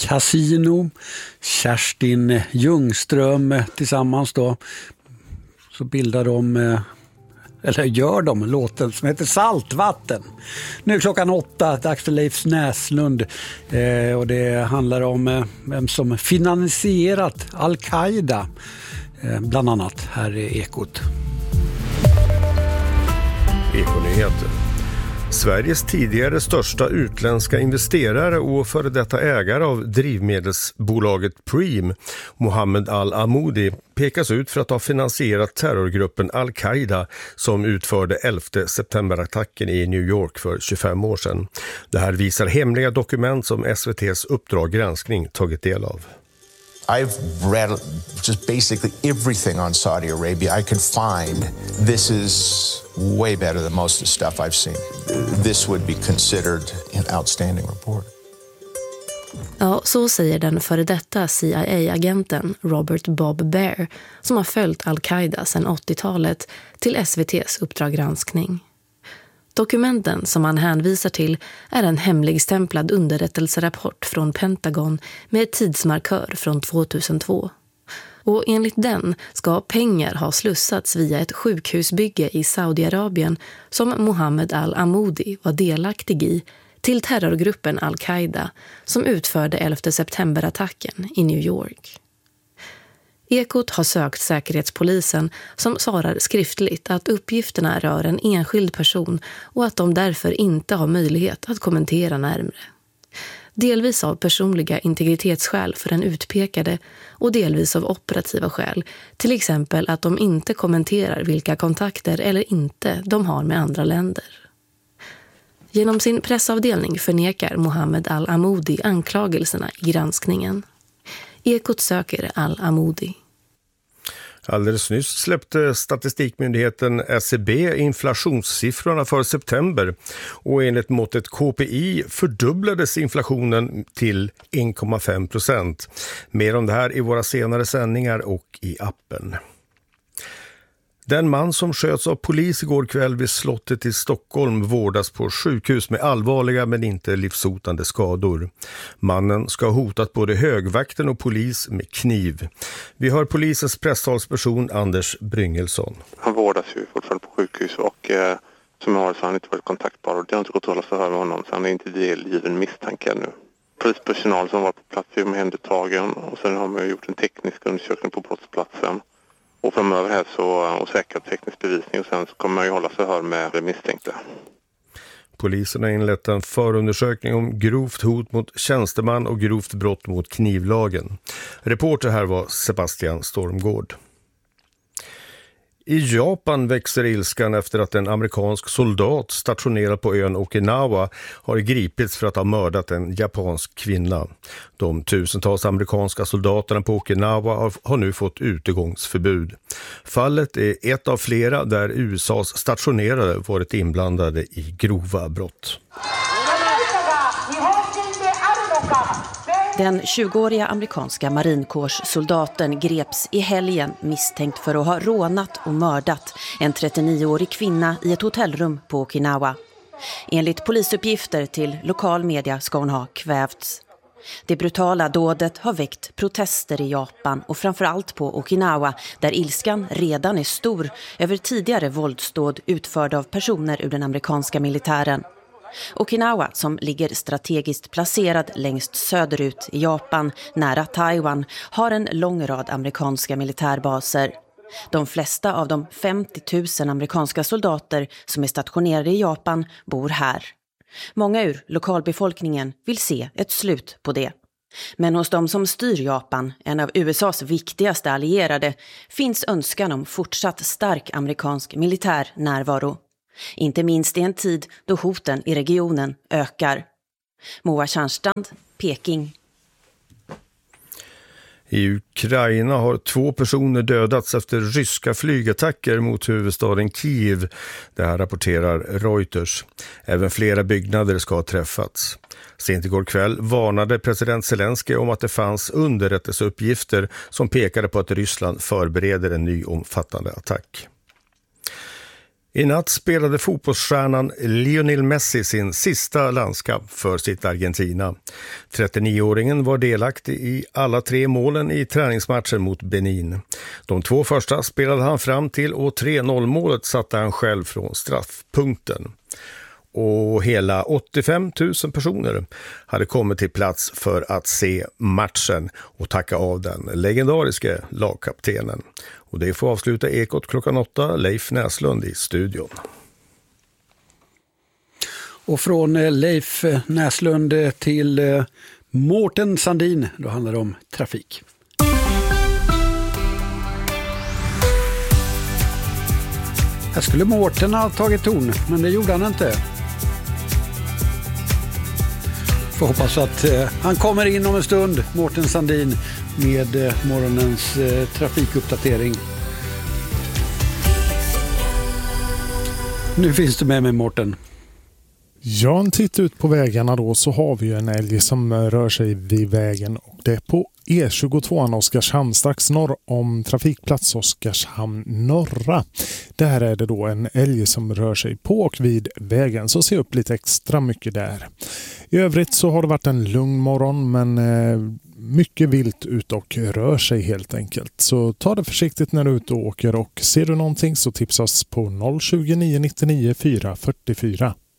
Casino, Kerstin Ljungström tillsammans då, så bildar de, eller gör de låten som heter Saltvatten. Nu klockan 8, dags för Leif Näslund, och det handlar om vem som finansierat Al-Qaida, bland annat här i Ekot. Ekonyheter. Sveriges tidigare största utländska investerare och före detta ägare av drivmedelsbolaget Preem, Mohammed Al-Amoudi, pekas ut för att ha finansierat terrorgruppen Al-Qaida som utförde 11 september-attacken i New York för 25 år sedan. Det här visar hemliga dokument som SVT:s Uppdrag granskning tagit del av. I've read just basically everything on Saudi Arabia I could find. This is way better than most of the stuff I've seen. This would be considered an outstanding report. Ja, så säger den före detta CIA-agenten Robert Bob Baer, som har följt Al-Qaida sedan 80-talet, till SVT:s Uppdrag granskning. Dokumenten som han hänvisar till är en hemligstämplad underrättelserapport från Pentagon med tidsmarkör från 2002. Och enligt den ska pengar ha slussats via ett sjukhusbygge i Saudiarabien som Mohammed Al-Amoudi var delaktig i till terrorgruppen Al-Qaida som utförde 11 september-attacken i New York. Ekot har sökt Säkerhetspolisen som svarar skriftligt att uppgifterna rör en enskild person och att de därför inte har möjlighet att kommentera närmare. Delvis av personliga integritetsskäl för den utpekade och delvis av operativa skäl, till exempel att de inte kommenterar vilka kontakter eller inte de har med andra länder. Genom sin pressavdelning förnekar Mohammed Al-Amoudi anklagelserna i granskningen. Ekot söker Al-Amoudi. Alldeles nyss släppte statistikmyndigheten SCB inflationssiffrorna för september och enligt måttet KPI fördubblades inflationen till 1,5%. Mer om det här i våra senare sändningar och i appen. Den man som sköts av polis igår kväll vid slottet i Stockholm vårdas på sjukhus med allvarliga men inte livshotande skador. Mannen ska ha hotat både högvakten och polis med kniv. Vi hör polisens presstalsperson Anders Bryngelsson. Han vårdas ju fortfarande på sjukhus och som jag har så har han inte varit kontaktbar och det har inte gått att hålla förhör med honom så han är inte delgiven misstanke nu. Polispersonal som var på plats är omhändertagen och sen har man gjort en teknisk undersökning på brottsplatsen. Och framöver här så säkrat teknisk bevisning och sen så kommer man ju hålla förhör med misstänkta. Polisen har inlett en förundersökning om grovt hot mot tjänsteman och grovt brott mot knivlagen. Reporter här var Sebastian Stormgård. I Japan växer ilskan efter att en amerikansk soldat stationerad på ön Okinawa har gripits för att ha mördat en japansk kvinna. De tusentals amerikanska soldaterna på Okinawa har nu fått utegångsförbud. Fallet är ett av flera där USAs stationerade varit inblandade i grova brott. Den 20-åriga amerikanska marinkårssoldaten greps i helgen misstänkt för att ha rånat och mördat en 39-årig kvinna i ett hotellrum på Okinawa. Enligt polisuppgifter till lokal media ska hon ha kvävts. Det brutala dådet har väckt protester i Japan och framförallt på Okinawa där ilskan redan är stor över tidigare våldsdåd utförda av personer ur den amerikanska militären. Okinawa, som ligger strategiskt placerad längst söderut i Japan, nära Taiwan, har en lång rad amerikanska militärbaser. De flesta av de 50 000 amerikanska soldater som är stationerade i Japan bor här. Många ur lokalbefolkningen vill se ett slut på det. Men hos de som styr Japan, en av USAs viktigaste allierade, finns önskan om fortsatt stark amerikansk militär närvaro. Inte minst i en tid då hoten i regionen ökar. Moa Tjärnstrand, Peking. I Ukraina har 2 personer dödats efter ryska flygattacker mot huvudstaden Kiev. Det här rapporterar Reuters. Även flera byggnader ska ha träffats. Sent igår kväll varnade president Zelensky om att det fanns underrättelseuppgifter som pekade på att Ryssland förbereder en ny omfattande attack. I natt spelade fotbollsstjärnan Lionel Messi sin sista landskamp för sitt Argentina. 39-åringen var delaktig i alla 3 målen i träningsmatchen mot Benin. De 2 första spelade han fram till och 3-0-målet satte han själv från straffpunkten. Och hela 85 000 personer hade kommit till plats för att se matchen och tacka av den legendariske lagkaptenen. Och det får avsluta Ekot klockan 8, Leif Näslund i studion. Och från Leif Näslund till Mårten Sandin, då handlar det om trafik. Jag skulle Mårten ha tagit ton, men det gjorde han inte. Får hoppas att han kommer in om en stund, Mårten Sandin, med morgonens trafikuppdatering. Nu finns du med mig, Mårten. Ja, en titt ut på vägarna då, så har vi ju en älg som rör sig vid vägen, och det är på E22 Oskarshamn strax norr om trafikplats Oskarshamn norra. Där är det då en älg som rör sig på och vid vägen, så se upp lite extra mycket där. I övrigt så har det varit en lugn morgon, men mycket vilt ut och rör sig helt enkelt. Så ta det försiktigt när du är ute och åker, och ser du någonting så tipsa oss på 020 999 444.